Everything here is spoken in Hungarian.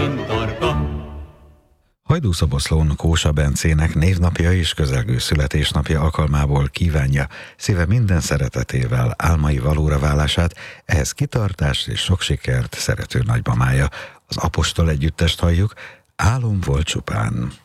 mint tarka. Hajdúszoboszlón Kósa Bencének névnapja és közelgő születésnapja alkalmából kívánja szíve minden szeretetével álmai valóra válását, ehhez kitartást és sok sikert szerető nagymamája. Az Apostol együttest halljuk, Álom volt csupán.